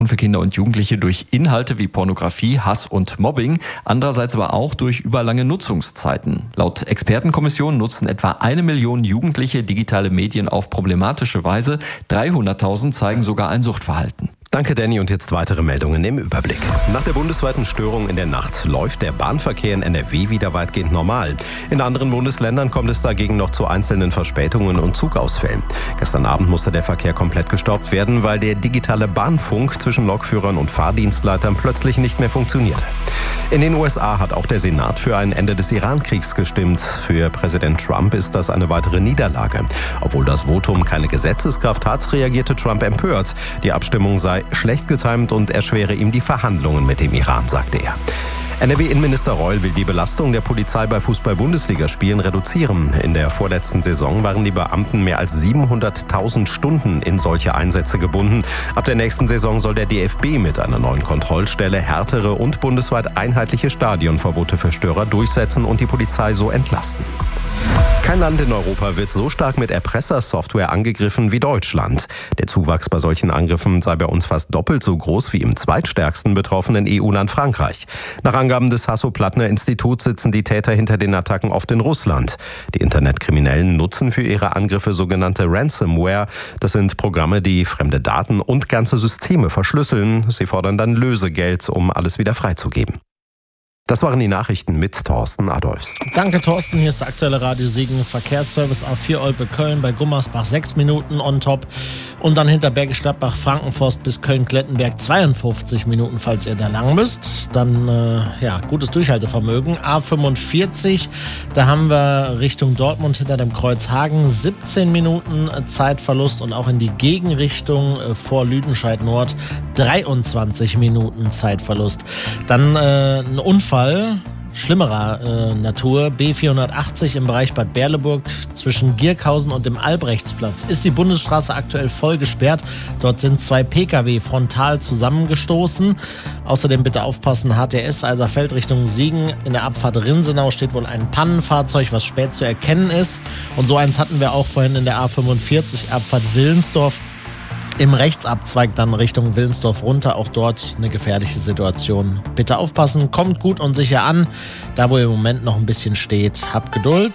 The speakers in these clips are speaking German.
für Kinder und Jugendliche durch Inhalte wie Pornografie, Hass und Mobbing, andererseits aber auch durch überlange Nutzungszeiten. Laut Expertenkommission nutzen etwa 1 Million Jugendliche digitale Medien auf problematische Weise. 300.000 zeigen sogar ein Suchtverhalten. Danke, Danny. Und jetzt weitere Meldungen im Überblick. Nach der bundesweiten Störung in der Nacht läuft der Bahnverkehr in NRW wieder weitgehend normal. In anderen Bundesländern kommt es dagegen noch zu einzelnen Verspätungen und Zugausfällen. Gestern Abend musste der Verkehr komplett gestoppt werden, weil der digitale Bahnfunk zwischen Lokführern und Fahrdienstleitern plötzlich nicht mehr funktionierte. In den USA hat auch der Senat für ein Ende des Iran-Kriegs gestimmt. Für Präsident Trump ist das eine weitere Niederlage. Obwohl das Votum keine Gesetzeskraft hat, reagierte Trump empört. Die Abstimmung sei schlecht getimt und erschwere ihm die Verhandlungen mit dem Iran, sagte er. NRW-Innenminister Reul will die Belastung der Polizei bei Fußball-Bundesligaspielen reduzieren. In der vorletzten Saison waren die Beamten mehr als 700.000 Stunden in solche Einsätze gebunden. Ab der nächsten Saison soll der DFB mit einer neuen Kontrollstelle härtere und bundesweit einheitliche Stadionverbote für Störer durchsetzen und die Polizei so entlasten. Kein Land in Europa wird so stark mit Erpressersoftware angegriffen wie Deutschland. Der Zuwachs bei solchen Angriffen sei bei uns fast doppelt so groß wie im zweitstärksten betroffenen EU-Land Frankreich. Nach Angaben des Hasso-Plattner-Instituts sitzen die Täter hinter den Attacken oft in Russland. Die Internetkriminellen nutzen für ihre Angriffe sogenannte Ransomware. Das sind Programme, die fremde Daten und ganze Systeme verschlüsseln. Sie fordern dann Lösegeld, um alles wieder freizugeben. Das waren die Nachrichten mit Thorsten Adolfs. Danke, Thorsten. Hier ist der aktuelle Radio Siegen Verkehrsservice A4 Olpe-Köln bei Gummersbach 6 Minuten on top. Und dann hinter Bergisch Gladbach, Frankenforst bis Köln-Klettenberg 52 Minuten, falls ihr da lang müsst. Dann, gutes Durchhaltevermögen. A45, da haben wir Richtung Dortmund hinter dem Kreuz Hagen 17 Minuten Zeitverlust und auch in die Gegenrichtung vor Lüdenscheid Nord 23 Minuten Zeitverlust. Dann ein Unfall schlimmerer Natur, B480 im Bereich Bad Berleburg zwischen Gierkhausen und dem Albrechtsplatz. Ist die Bundesstraße aktuell voll gesperrt. Dort sind 2 Pkw frontal zusammengestoßen. Außerdem bitte aufpassen, HTS Eiserfeld Richtung Siegen. In der Abfahrt Rinsenau steht wohl ein Pannenfahrzeug, was spät zu erkennen ist. Und so eins hatten wir auch vorhin in der A45 Abfahrt Willensdorf. Im Rechtsabzweig dann Richtung Willensdorf runter, auch dort eine gefährliche Situation. Bitte aufpassen, kommt gut und sicher an. Da, wo ihr im Moment noch ein bisschen steht, habt Geduld.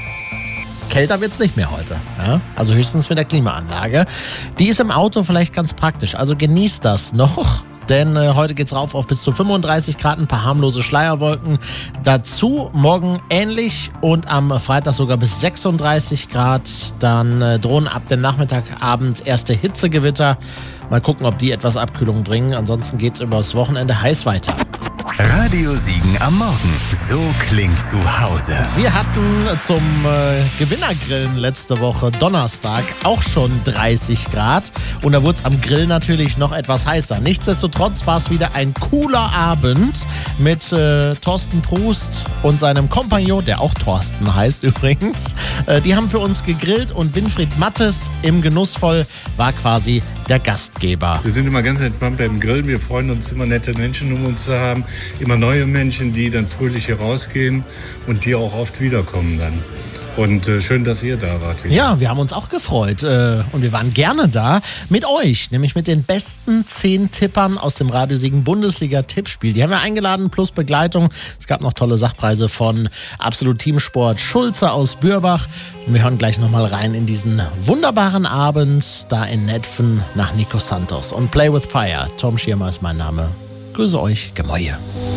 Kälter wird's nicht mehr heute. Ja? Also höchstens mit der Klimaanlage. Die ist im Auto vielleicht ganz praktisch, also genießt das noch. Denn heute geht's rauf auf bis zu 35 Grad, ein paar harmlose Schleierwolken. Dazu morgen ähnlich und am Freitag sogar bis 36 Grad. Dann drohen ab dem Nachmittagabend erste Hitzegewitter. Mal gucken, ob die etwas Abkühlung bringen. Ansonsten geht's übers Wochenende heiß weiter. Radio Siegen am Morgen. So klingt zu Hause. Wir hatten zum Gewinnergrillen letzte Woche Donnerstag auch schon 30 Grad. Und da wurde es am Grill natürlich noch etwas heißer. Nichtsdestotrotz war es wieder ein cooler Abend mit Thorsten Prust und seinem Kompagnon, der auch Thorsten heißt übrigens. Die haben für uns gegrillt und Winfried Mattes im Genussvoll war quasi der Gastgeber. Wir sind immer ganz entspannt beim Grillen. Wir freuen uns immer, nette Menschen um uns zu haben. Immer neue Menschen, die dann fröhlich hier rausgehen und die auch oft wiederkommen dann. Und schön, dass ihr da wart. Ja, wir haben uns auch gefreut und wir waren gerne da mit euch, nämlich mit den besten 10 Tippern aus dem Radio Siegen Bundesliga-Tippspiel. Die haben wir eingeladen, plus Begleitung. Es gab noch tolle Sachpreise von Absolut Teamsport Schulze aus Bürbach. Und wir hören gleich nochmal rein in diesen wunderbaren Abend da in Netphen nach Nico Santos. Und Play with Fire. Tom Schirmer ist mein Name. Grüße euch, Gemäue.